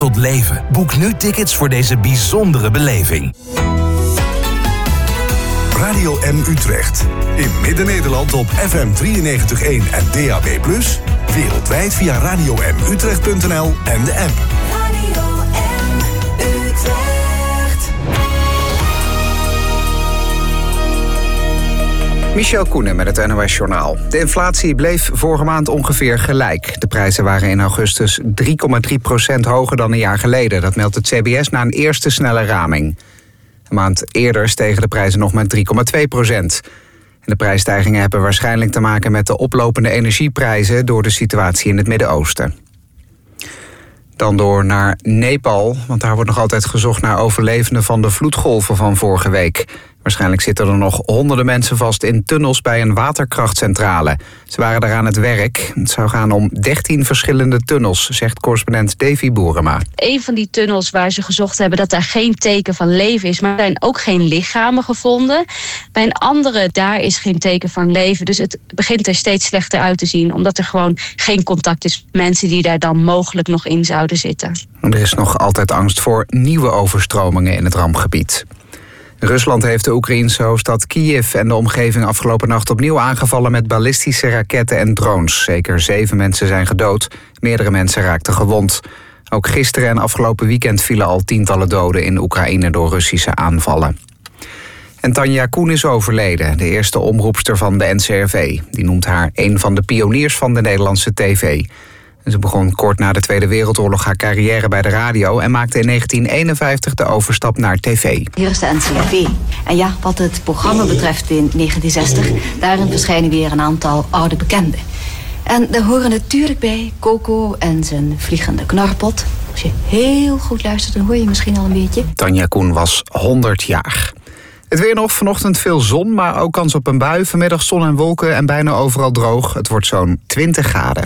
tot leven. Boek nu tickets voor deze bijzondere beleving. Radio M Utrecht. In Midden-Nederland op FM 93.1 en DAB+. Wereldwijd via radiomutrecht.nl en de app. Radio M Utrecht. Michel Koenen met het NOS Journaal. De inflatie bleef vorige maand ongeveer gelijk. De prijzen waren in augustus 3,3% hoger dan een jaar geleden. Dat meldt het CBS na een eerste snelle raming. Een maand eerder stegen de prijzen nog met 3,2%. De prijsstijgingen hebben waarschijnlijk te maken met de oplopende energieprijzen door de situatie in het Midden-Oosten. Dan door naar Nepal, want daar wordt nog altijd gezocht naar overlevenden van de vloedgolven van vorige week. Waarschijnlijk zitten er nog honderden mensen vast in tunnels bij een waterkrachtcentrale. Ze waren daar aan het werk. Het zou gaan om 13 verschillende tunnels, zegt correspondent Davy Boerema. Een van die tunnels waar ze gezocht hebben dat daar geen teken van leven is, maar er zijn ook geen lichamen gevonden. Bij een andere, daar is geen teken van leven. Dus het begint er steeds slechter uit te zien, omdat er gewoon geen contact is met mensen die daar dan mogelijk nog in zouden zitten. Er is nog altijd angst voor nieuwe overstromingen in het rampgebied. Rusland heeft de Oekraïense hoofdstad Kiev en de omgeving afgelopen nacht opnieuw aangevallen met ballistische raketten en drones. Zeker 7 mensen zijn gedood, meerdere mensen raakten gewond. Ook gisteren en afgelopen weekend vielen al tientallen doden in Oekraïne door Russische aanvallen. En Tanja Koen is overleden, de eerste omroepster van de NCRV. Die noemt haar een van de pioniers van de Nederlandse tv. Ze begon kort na de Tweede Wereldoorlog haar carrière bij de radio en maakte in 1951 de overstap naar tv. Hier is de NCRV. En ja, wat het programma betreft in 1960, daarin verschijnen weer een aantal oude bekenden. En daar horen natuurlijk bij Coco en zijn vliegende knarpot. Als je heel goed luistert, dan hoor je misschien al een beetje. Tanja Koen was 100 jaar. Het weer nog, vanochtend veel zon, maar ook kans op een bui. Vanmiddag zon en wolken en bijna overal droog. Het wordt zo'n 20 graden.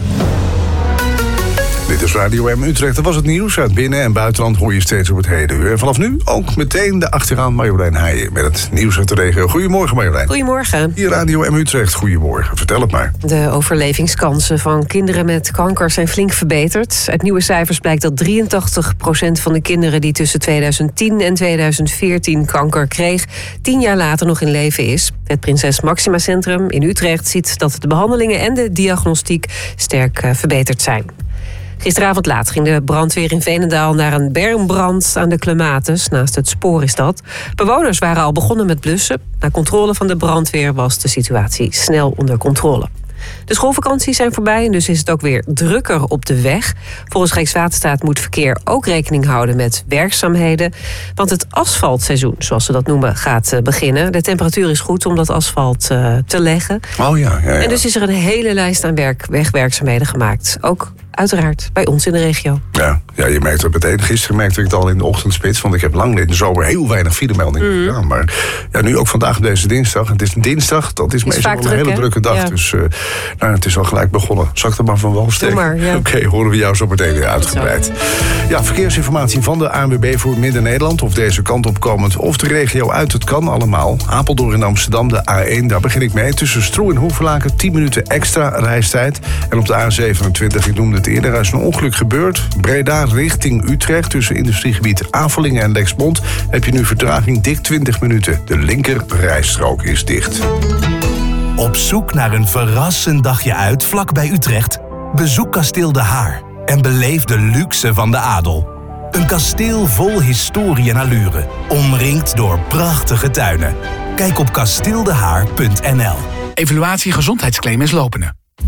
Dit is Radio M Utrecht. Dat was het nieuws. Uit binnen- en buitenland hoor je steeds op het heden uur. En vanaf nu ook meteen de achteraan Marjolein Heijen met het nieuws uit de regio. Goedemorgen Marjolein. Goedemorgen. Hier Radio M Utrecht. Goedemorgen. Vertel het maar. De overlevingskansen van kinderen met kanker zijn flink verbeterd. Uit nieuwe cijfers blijkt dat 83% van de kinderen die tussen 2010 en 2014 kanker kreeg, 10 jaar later nog in leven is. Het Prinses Maxima Centrum in Utrecht ziet dat de behandelingen en de diagnostiek sterk verbeterd zijn. Gisteravond laat ging de brandweer in Veenendaal naar een bermbrand aan de Clematis. Naast het spoor is dat. Bewoners waren al begonnen met blussen. Na controle van de brandweer was de situatie snel onder controle. De schoolvakanties zijn voorbij en dus is het ook weer drukker op de weg. Volgens Rijkswaterstaat moet verkeer ook rekening houden met werkzaamheden. Want het asfaltseizoen, zoals ze dat noemen, gaat beginnen. De temperatuur is goed om dat asfalt te leggen. Oh ja. En dus is er een hele lijst aan wegwerkzaamheden gemaakt. Ook uiteraard bij ons in de regio. Ja, je merkt het meteen. Gisteren merkte ik het al in de ochtendspits, want ik heb lang in de zomer heel weinig filemeldingen gedaan. Maar ja, nu ook vandaag op deze dinsdag. Het is een dinsdag, dat is meestal wel een hele drukke dag. Ja. Dus het is al gelijk begonnen. Zal ik er maar van wal steken? Ja. Oké, horen we jou zo meteen weer uitgebreid. Ja, verkeersinformatie van de ANWB voor Midden-Nederland. Of deze kant op komend of de regio uit, het kan allemaal. Apeldoorn en Amsterdam, de A1, daar begin ik mee. Tussen Stroe en Hoevelaken 10 minuten extra reistijd. En op de A27, ik noemde het eerder, er is een ongeluk gebeurd. Breda richting Utrecht, tussen industriegebied Avelingen en Lexmond, heb je nu vertraging dik 20 minuten. De linker rijstrook is dicht. Op zoek naar een verrassend dagje uit vlak bij Utrecht? Bezoek Kasteel De Haar en beleef de luxe van de adel. Een kasteel vol historie en allure, omringd door prachtige tuinen. Kijk op kasteeldehaar.nl. Evaluatie gezondheidsclaim is lopende.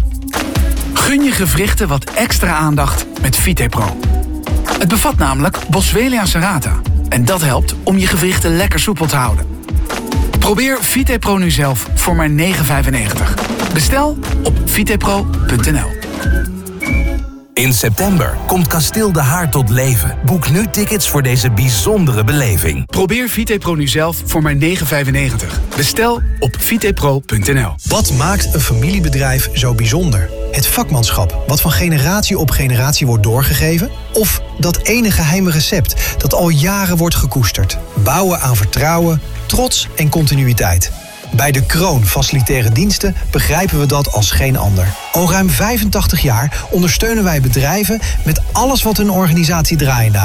Gun je gewrichten wat extra aandacht met VitePro. Het bevat namelijk Boswellia serrata. En dat helpt om je gewrichten lekker soepel te houden. Probeer VitePro nu zelf voor maar €9,95. Bestel op vitepro.nl. In september komt Kasteel De Haar tot leven. Boek nu tickets voor deze bijzondere beleving. Probeer VitePro nu zelf voor maar €9,95. Bestel op vitepro.nl. Wat maakt een familiebedrijf zo bijzonder? Het vakmanschap, wat van generatie op generatie wordt doorgegeven? Of dat ene geheime recept dat al jaren wordt gekoesterd? Bouwen aan vertrouwen, trots en continuïteit. Bij De Kroon Facilitaire Diensten begrijpen we dat als geen ander. Al ruim 85 jaar ondersteunen wij bedrijven met alles wat hun organisatie draaiende